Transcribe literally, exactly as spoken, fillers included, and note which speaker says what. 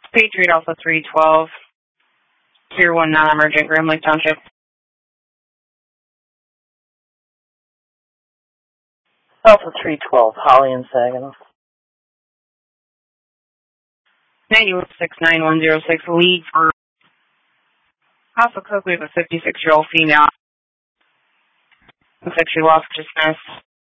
Speaker 1: Patriot Alpha three twelve, Tier one non-emergent, Grand Lake Township.
Speaker 2: Alpha three twelve, Holly and Saginaw.
Speaker 1: ninety-one six nine one zero six, lead for House of Coke. We have a fifty-six-year-old female. Looks like she lost consciousness.